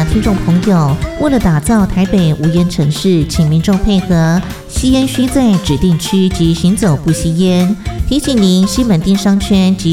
的听众朋友，为了打造台北无烟城市，请民众配合，吸烟需在指定区及行走不吸烟。提醒您，西门町商圈及